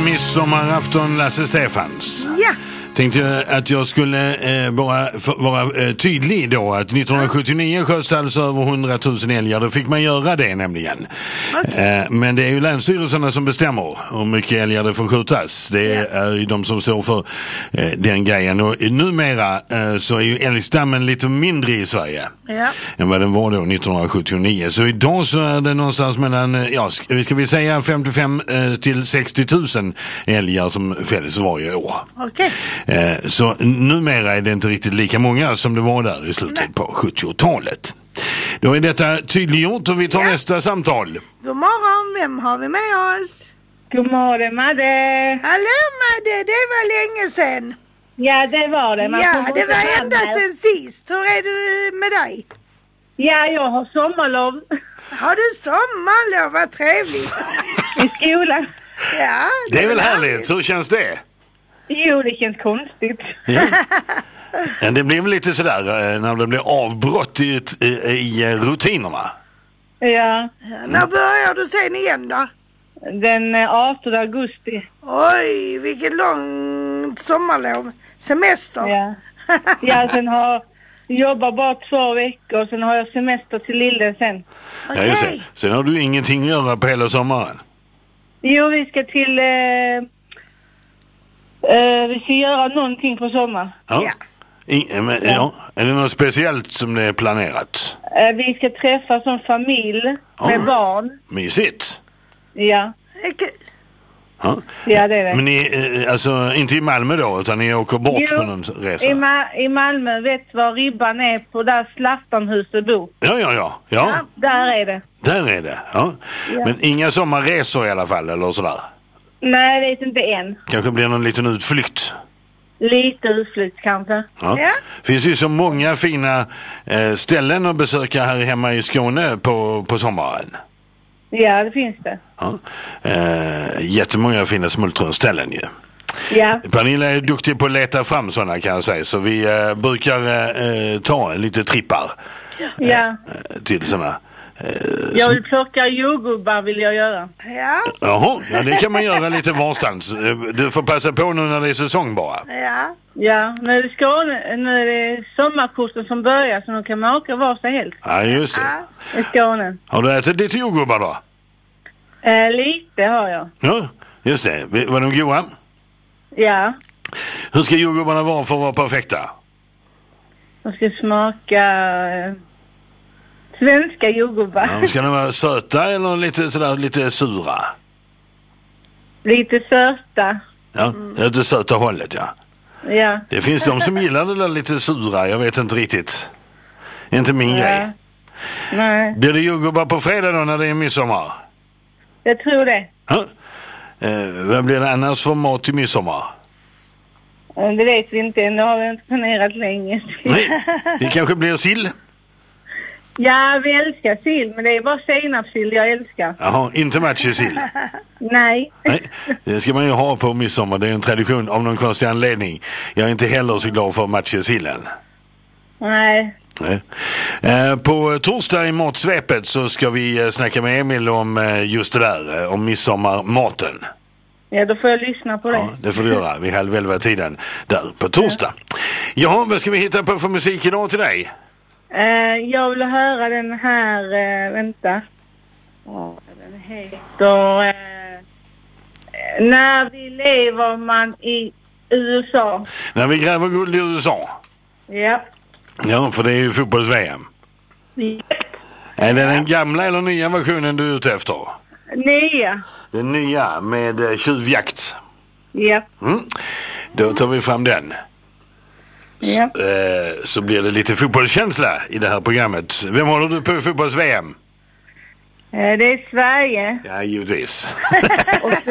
midsommarafton, Lasse Stefans. Ja. Tänkte att jag skulle vara tydlig då att 1979 sköts alltså över 100 000 älgar. Då fick man göra det nämligen. Okay. Men det är ju länsstyrelserna som bestämmer hur mycket älgar det får skjutas. Det är ju de som står för den grejen. Och numera så är ju älgstammen lite mindre i Sverige än vad den var då 1979. Så idag så är det någonstans mellan, ska vi säga 55 till 60 000 älgar som fälls varje år. Okej. Så numera är det inte riktigt lika många som det var där i slutet på 70-talet. Då är detta tydliggjort och vi tar nästa samtal. God morgon, vem har vi med oss? God morgon, Madde. Hallå Madde, det var länge sedan. Ja, det var det. Det var ända sedan sist. Hur är det med dig? Ja, jag har sommarlov. Har du sommarlov? Vad trevligt. I skolan. Ja, det är väl härligt. Hur känns det? Jo, det känns konstigt. Ja. Men det blir väl lite sådär när det blir avbrott i rutinerna. Ja. När börjar du sen igen då? Den 18 augusti. Oj, vilket långt sommarlov. Semester. Ja. Sen jobbar bara 2 veckor. Sen har jag semester till lille sen. Ja, just det. Sen har du ingenting att göra på hela sommaren. Jo, vi ska till... vi ska göra någonting på sommaren. Ja. Är det något speciellt som det är planerat? Vi ska träffas som familj med barn. Mysigt. Ja. Det är kul. Ja, det är det. Men ni, alltså inte i Malmö då, utan ni åker bort på någon resa? I Malmö, vet var ribban är på där Slattamhuset bor. Ja. Där är det. Där är det, ja. Men inga sommarresor i alla fall, eller sådär? Nej, jag vet inte än. Kanske blir någon liten utflykt? Lite utflykt kanske. Ja. Finns ju så många fina ställen att besöka här hemma i Skåne på sommaren. Ja, det finns det. Ja. Jättemånga fina smultronställen ju. Ja. Pernilla är duktig på att leta fram sådana, kan jag säga. Så vi brukar ta lite trippar till sådana. Jag vill plocka jordgubbar, vill jag göra. Ja. Jaha, det kan man göra lite varstans. Du får passa på nu när det är säsong bara. Ja, nu är det sommarkorten som börjar, så nu kan man åka var sig helst. Ja, just det. I Skåne. Har du ätit lite jordgubbar då? Lite har jag. Ja, just det. Var de goda? Ja. Hur ska jordgubbarna vara för att vara perfekta? De ska smaka svenska jordgubbar. Ja, ska de vara söta eller lite sura? Lite söta. Ja, det söta hållet, Ja. Det finns de som gillar det där lite sura, jag vet inte riktigt. Inte min grej. Nej. Blir det jordgubbar på fredag då när det är midsommar? Jag tror det. Ja. Vad blir det annars för mat till midsommar? Det vet vi inte än, det har vi inte planerat länge. Nej, det kanske blir sill? Ja, vi älskar sill, men det är bara senapssill jag älskar. Jaha, inte matjessill? Nej. Nej, det ska man ju ha på midsommar, det är en tradition av någon konstig anledning. Jag är inte heller så glad för matjessillen. Nej. På torsdag i matsvepet så ska vi snacka med Emil om just det där, om midsommarmaten. Ja, då får jag lyssna på det. Ja, det får du göra vid 10:30 där på torsdag. Ja, vad ska vi hitta på för musik idag till dig? Jag vill höra den här, vänta. Den heter När vi lever man i USA. När vi gräver guld i USA? Ja. Ja, för det är ju fotbolls-VM. Är det den gamla eller nya versionen du är ute efter? Nya. Den nya med tjuvjakt. Ja. Då tar vi fram den. Ja. Så blir det lite fotbollskänsla i det här programmet. Vem håller du på fotbolls-VM? Det är Sverige. Ja, givetvis.